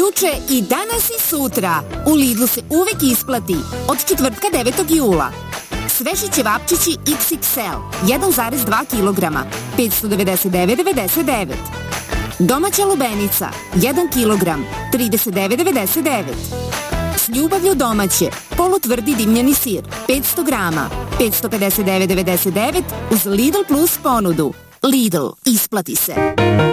Preporuče i danas i sutra. U Lidlu se uvek isplati. Od četvrtka 9. jula. Sveži ćevapčići XXL 1,2 kg 599,99. Domaća lubenica 1 kg 39,99. S ljubavlju domaće polutvrdi dimljeni sir 500 grama 559,99 uz Lidl Plus ponudu. Lidl, isplati se.